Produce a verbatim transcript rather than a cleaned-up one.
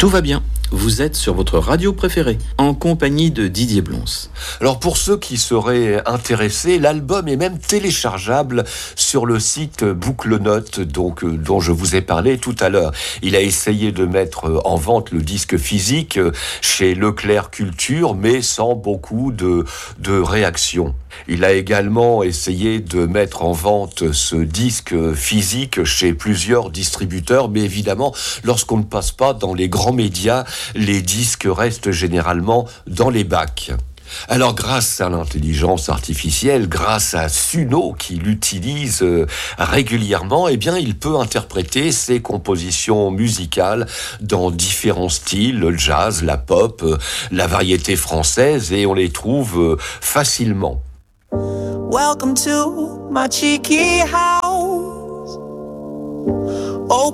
Tout va bien, vous êtes sur votre radio préférée, en compagnie de Didier Blons. Alors pour ceux qui seraient intéressés, l'album est même téléchargeable sur le site Boucle Note, donc, euh, dont je vous ai parlé tout à l'heure. Il a essayé de mettre en vente le disque physique chez Leclerc Culture, mais sans beaucoup de, de réaction. Il a également essayé de mettre en vente ce disque physique chez plusieurs distributeurs, mais évidemment, lorsqu'on ne passe pas dans les grands médias, les disques restent généralement dans les bacs. Alors, grâce à l'intelligence artificielle, grâce à Suno qui l'utilise régulièrement, eh bien, il peut interpréter ses compositions musicales dans différents styles, le jazz, la pop, la variété française, et on les trouve facilement. Welcome to my cheeky house.